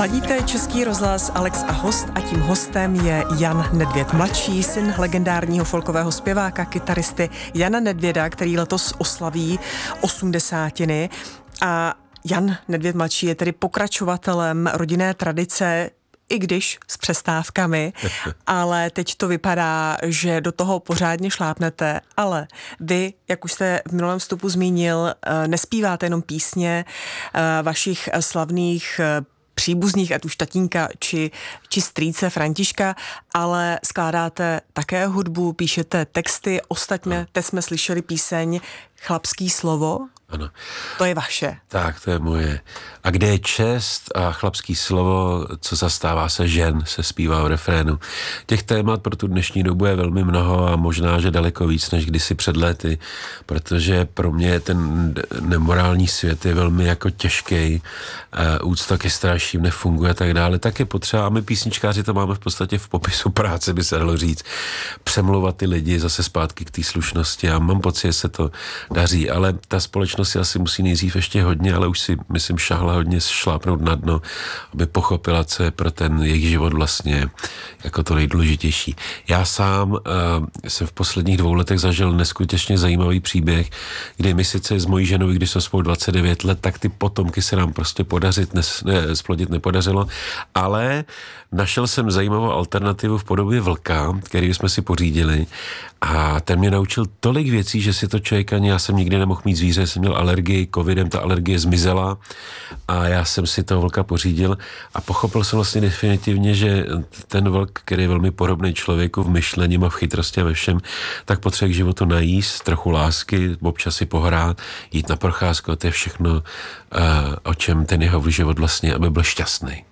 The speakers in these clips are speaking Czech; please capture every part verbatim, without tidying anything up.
Ladíte Český rozhlas, Alex a host, a tím hostem je Jan Nedvěd mladší, syn legendárního folkového zpěváka, kytaristy Jana Nedvěda, který letos oslaví osmdesátiny. A Jan Nedvěd mladší je tedy pokračovatelem rodinné tradice, i když s přestávkami, ale teď to vypadá, že do toho pořádně šlápnete, ale vy, jak už jste v minulém vstupu zmínil, nespíváte jenom písně vašich slavných příbuzných, ať už tatínka či, či strýce Františka, ale skládáte také hudbu, píšete texty, ostatně teď jsme slyšeli píseň Chlapský slovo. Ano. To je vaše. Tak, to je moje. A kde je čest a chlapský slovo, co zastává se žen, se zpívá v refrénu. Těch témat pro tu dnešní dobu je velmi mnoho a možná, že daleko víc, než kdysi před lety, protože pro mě ten nemorální svět je velmi jako těžký, úcta ke starším nefunguje a tak dále. Tak je potřeba, a my písničkáři to máme v podstatě v popisu práce, by se dalo říct, přemlouvat ty lidi zase zpátky k té slušnosti a mám pocit, že se to daří, ale ta společnost si asi musí nejdřív ještě hodně, ale už si, myslím, šahla hodně šlápnout na dno, aby pochopila, co je pro ten jejich život vlastně jako to nejdůležitější. Já sám uh, jsem v posledních dvou letech zažil neskutečně zajímavý příběh, kdy my sice s mojí ženou, když jsme spolu dvacet devět let, tak ty potomky se nám prostě podařit, nes, ne, splodit nepodařilo, ale našel jsem zajímavou alternativu v podobě vlka, který jsme si pořídili, a ten mě naučil tolik věcí, že si to člověk ani, já jsem nikdy nemohl mít zvíře, jsem měl alergii, covidem ta alergie zmizela a já jsem si toho vlka pořídil a pochopil jsem vlastně definitivně, že ten vlk, který je velmi podobný člověku v myšlení a v chytrosti a ve všem, tak potřebuje k životu najíst, trochu lásky, občas si pohrát, jít na procházku, a to je všechno, o čem ten jeho život vlastně, aby byl šťastný.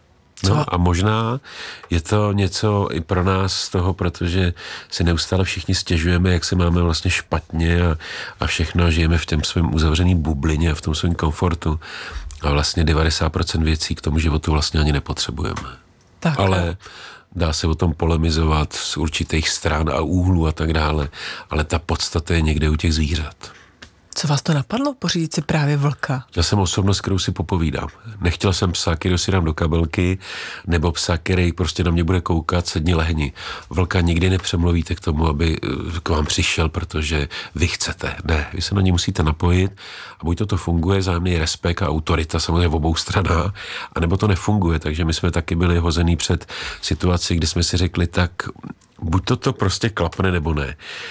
No a možná je to něco i pro nás z toho, protože si neustále všichni stěžujeme, jak se máme vlastně špatně a, a všechno, žijeme v tom svém uzavřeném bublině a v tom svém komfortu a vlastně devadesát procent věcí k tomu životu vlastně ani nepotřebujeme. Tak. Ale dá se o tom polemizovat z určitých stran a úhlů a tak dále, ale ta podstata je někde u těch zvířat. Co vás to napadlo, pořídit si právě vlka? Já jsem osobnost, kterou si popovídám. Nechtěl jsem psa, který si dám do kabelky, nebo psa, který prostě na mě bude koukat, sedni lehni. Vlka nikdy nepřemluvíte k tomu, aby k vám přišel, protože vy chcete. Ne, vy se na ně musíte napojit a buď to to funguje, vzájemný respekt a autorita samozřejmě v obou stranách, anebo to nefunguje. Takže my jsme taky byli hozený před situací, kdy jsme si řekli, tak buď to to prostě klapne, nebo ne.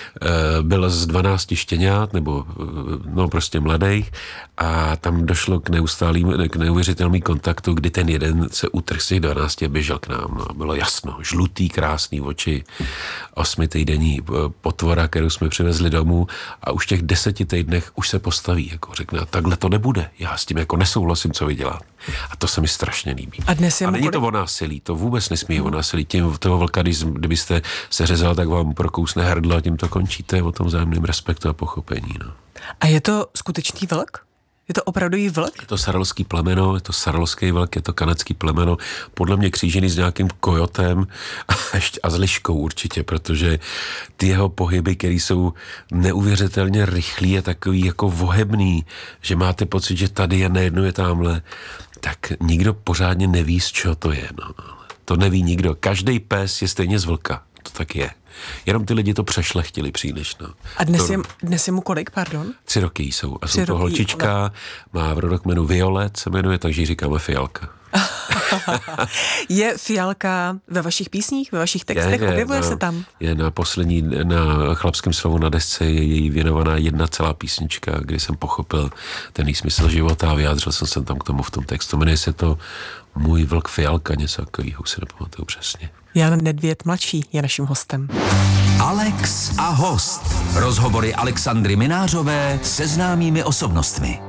Byl z dvanácti štěňat, nebo no prostě mladých, a tam došlo k neustálým, k neuvěřitelným kontaktu, kdy ten jeden se utrhl z těch dvanácti a běžel k nám. No, bylo jasno, žlutý, krásný oči, osmi týdenní potvora, kterou jsme přivezli domů, a už v těch deseti týdnech už se postaví, jako řekne, a takhle to nebude. Já s tím jako nesouhlasím, co vy děláte. A to se mi strašně líbí. A, dnes je a není kolik... to o násilí, to vůbec nesmí o násilí. Tím toho vlka, když, kdybyste se řezal, tak vám prokousne hrdlo a tím to končíte, o tom vzájemném respektu a pochopení. No. A je to skutečný vlk? Je to opravdový vlk? Je to saralský plemeno, je to saralský vlk, je to kanadský plemeno, podle mě křížený s nějakým kojotem a, ještě, a s liškou určitě, protože ty jeho pohyby, které jsou neuvěřitelně rychlý a takový jako vohebný, že máte pocit, že tady je, nejednou je tamhle, tak nikdo pořádně neví, z čeho to je. No. To neví nikdo. Každý pes je stejně z vlka. To tak je. Jenom ty lidi to přešlechtili příliš. No. A dnes, to, je, dnes je mu kolik, pardon? Tři roky jsou. A Tři jsou to roky, holčička, ale... má v rodok jméno Violet, se jmenuje, takže ji říkáme Fialka. Je Fialka ve vašich písních, ve vašich textech? Je, je, objevuje no, se tam? Je na poslední, na Chlapském slovu na desce je její věnovaná jedna celá písnička, kdy jsem pochopil ten smysl života a vyjádřil jsem se tam k tomu v tom textu. Jmenuje se to Můj vlk Fialka, něco takového, si nepamatuju přesně. Jan Nedvěd mladší je naším hostem. Alex a host. Rozhovory Alexandry Minářové se známými osobnostmi.